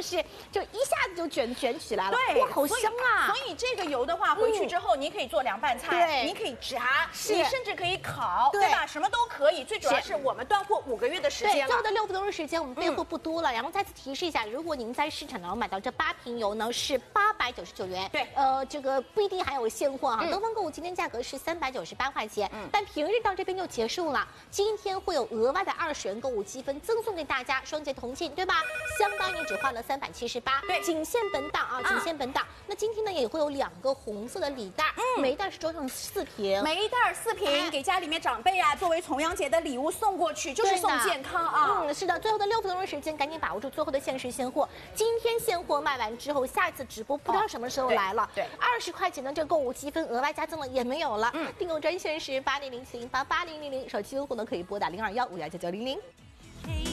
是就一下子就卷起来了， 对， 哇，好香啊！ 所以这个油的话，回去之后你可以做凉拌菜， 对， 你可以炸，你甚至可以烤，对吧？什么都可以。最主要是我们断货5个月的时间了。 最后的6分钟的时间，我们备货不多了。然后再次提示一下，如果您在市场当中买到这8瓶油呢，是899元。对，这个不一定还有现货哈。东方购物今天价格是398块钱，但平日到这边就结束了。今天会有额外的20元购物积分赠送给大家，双节同庆，对吧？相当于只花了378，对，仅限本档啊，仅限本档。那今天呢也会有2个红色的礼袋，每一袋是装上4瓶， 每一袋4瓶，给家里面长辈啊，作为重阳节的礼物送过去，就是送健康啊。 是的，最后的6分钟的时间，赶紧把握住最后的限时现货。今天现货卖完之后，下一次直播不知道什么时候来了。对，20块钱的这个购物积分额外加赠了也没有了。订购专线是8007088000，手机用户呢可以拨打021519900。